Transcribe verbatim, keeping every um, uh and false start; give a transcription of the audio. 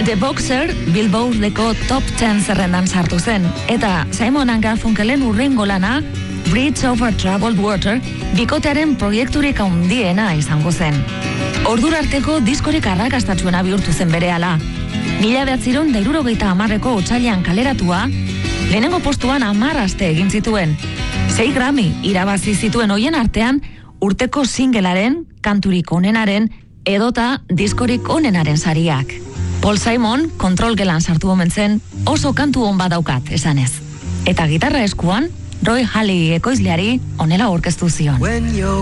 The Boxer Billboardeko top ten zerrendan sartu zen, eta Simon and Garfunkelen hurrengo lana Bridge Over Troubled Water bikotearen proiekturik handiena izango zen. Ordura arteko diskorik arrakastatsuena bihurtu zen berehala. Mila behatziron da hirurogeita hamarreko otsailean kaleratua, lehenengo postuan hamar aste egin zituen. Sei Grammy irabazi zituen hoien artean urteko singelaren, kanturik onenaren, edota diskorik onenaren sariak. Paul Simon kontrolgelan sartu omentzen oso kantu on badaukat esanez. Eta gitarra eskuan, Roy Halley ekoizleari honela aurkeztu zion.